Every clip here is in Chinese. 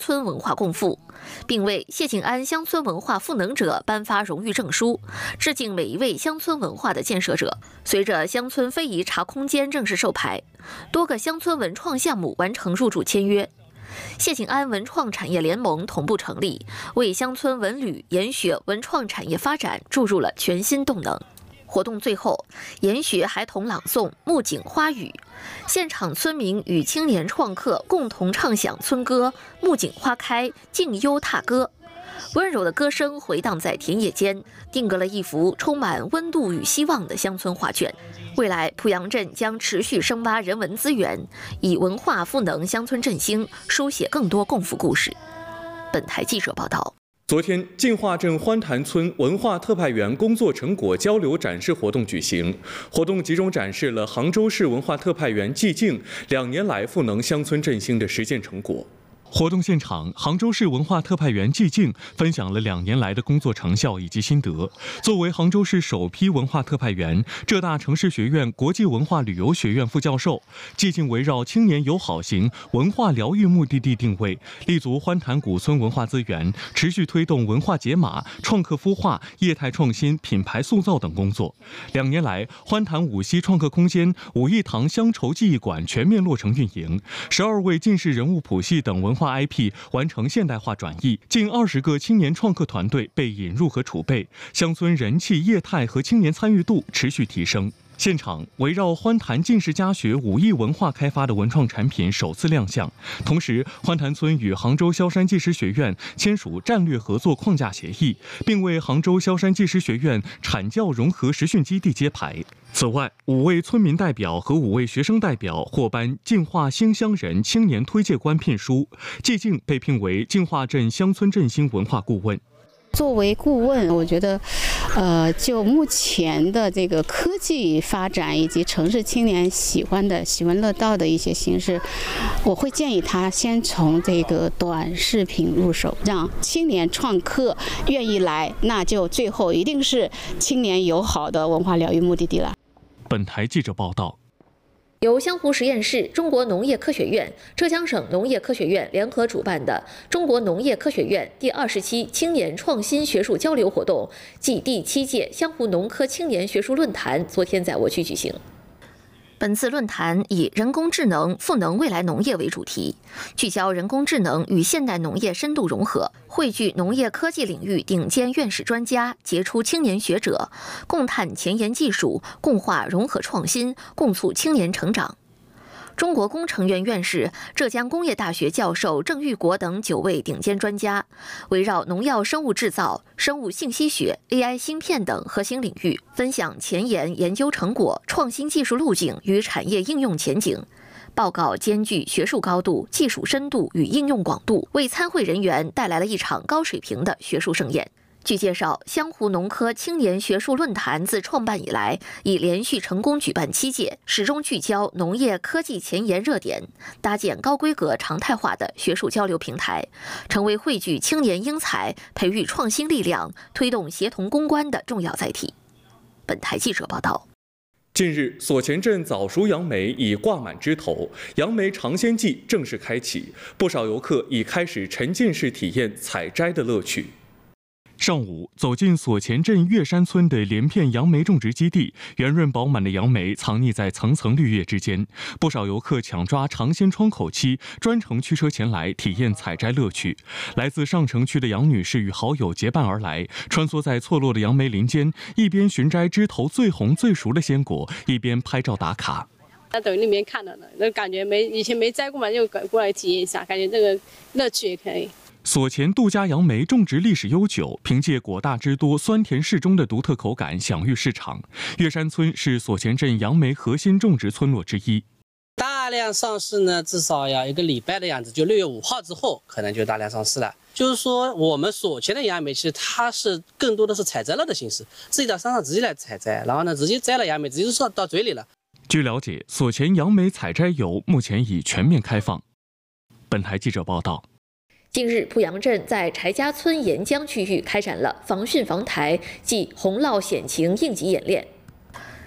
村文化共富，并为谢景安乡村文化赋能者颁发荣誉证书，致敬每一位乡村文化的建设者。随着乡村非遗茶空间正式授牌，多个乡村文创项目完成入驻签约。谢景安文创产业联盟同步成立，为乡村文旅、研学文创产业发展注入了全新动能。活动最后，研学孩童朗诵《木槿花语》，现场村民与青年创客共同唱响村歌《木槿花开，静幽踏歌》。温柔的歌声回荡在田野间，定格了一幅充满温度与希望的乡村画卷。未来，濮阳镇将持续深挖人文资源，以文化赋能乡村振兴，书写更多共富故事。本台记者报道。 昨天，晋化镇欢潭村文化特派员工作成果交流展示活动举行。活动集中展示了杭州市文化特派员季静2年来赋能乡村振兴的实践成果。活动现场，杭州市文化特派员季静分享了2年来的工作成效以及心得。作为杭州市首批文化特派员，浙大城市学院国际文化旅游学院副教授，季静围绕青年友好型文化疗愈目的地定位，立足欢潭古村文化资源，持续推动文化解码、创客孵化、业态创新、品牌塑造等工作。2年来，欢潭五溪创客空间、武义堂乡愁记忆馆全面落成运营，12位进士人物谱系等文化 IP 完成现代化转移，近20个青年创客团队被引入和储备，乡村人气、业态和青年参与度持续提升。现场围绕欢潭进士家学武艺文化开发的文创产品首次亮相，同时欢潭村与杭州萧山技师学院签署战略合作框架协议，并为杭州萧山技师学院产教融合实训基地揭牌。此外，5位村民代表和5位学生代表获颁晋化兴乡人青年推介官聘书，季静被聘为晋化镇乡村振兴文化顾问。 作为顾问，我觉得，就目前的这个科技发展以及城市青年喜闻乐道的一些形式，我会建议他先从这个短视频入手，让青年创客愿意来，那就最后一定是青年友好的文化疗愈目的地了。 本台记者报道。 由湘湖实验室、中国农业科学院、浙江省农业科学院联合主办的中国农业科学院第20期青年创新学术交流活动暨第7届湘湖农科青年学术论坛昨天在我区举行。本次论坛以人工智能赋能未来农业为主题，聚焦人工智能与现代农业深度融合，汇聚农业科技领域顶尖院士专家、杰出青年学者，共探前沿技术，共话融合创新，共促青年成长。中国工程院院士、浙江工业大学教授郑玉国等9位顶尖专家，围绕农药生物制造、生物信息学、AI 芯片等核心领域，分享前沿研究成果、创新技术路径与产业应用前景。报告兼具学术高度、技术深度与应用广度，为参会人员带来了一场高水平的学术盛宴。据介绍，湘湖农科青年学术论坛自创办以来，已连续成功举办7届，始终聚焦农业科技前沿热点，搭建高规格常态化的学术交流平台，成为汇聚青年英才、培育创新力量、推动协同攻关的重要载体。本台记者报道。 近日，所前镇早熟杨梅已挂满枝头，杨梅尝鲜季正式开启，不少游客已开始沉浸式体验采摘的乐趣。上午走进所前镇岳山村的连片杨梅种植基地，圆润饱满的杨梅藏匿在层层绿叶之间，不少游客抢抓尝鲜窗口期，专程驱车前来体验采摘乐趣。来自上城区的杨女士与好友结伴而来，穿梭在错落的杨梅林间，一边寻摘枝头最红最熟的鲜果，一边拍照打卡。 在抖音里面看到的，那感觉以前没摘过嘛，就过来体验一下，感觉这个乐趣也可以。 所前杜家杨梅种植历史悠久，凭借果大汁多、酸甜适中的独特口感享誉市场。岳山村是所前镇杨梅核心种植村落之一。 大量上市呢，至少要1个礼拜的样子，就6月5号之后，可能就大量上市了。就是说，我们所前的杨梅，其实它是更多的是采摘乐的形式，自己到山上直接来采摘，然后呢，直接摘了杨梅，直接到嘴里了。 据了解，所前杨梅采摘游目前已全面开放。本台记者报道。 近日，濮阳镇在柴家村沿江区域开展了防汛防台暨洪涝险情应急演练。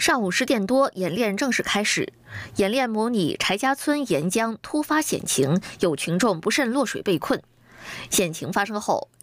上午10点多，演练正式开始。演练模拟柴家村沿江突发险情，有群众不慎落水被困。险情发生后，